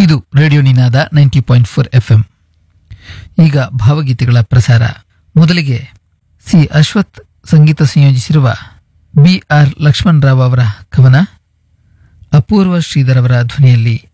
ಇದು ರೇಡಿಯೋ ನಿನಾದ 90.4 FM. ಈಗ ಭಾವಗೀತೆಗಳ ಪ್ರಸಾರ. ಮೊದಲಿಗೆ ಸಿ ಅಶ್ವಥ್ ಸಂಗೀತ ಸಂಯೋಜಿಸಿರುವ BR ಲಕ್ಷ್ಮಣರಾವ್ ಅವರ ಕವನ, ಅಪೂರ್ವ ಶ್ರೀಧರ್ ಅವರ ಧ್ವನಿಯಲ್ಲಿ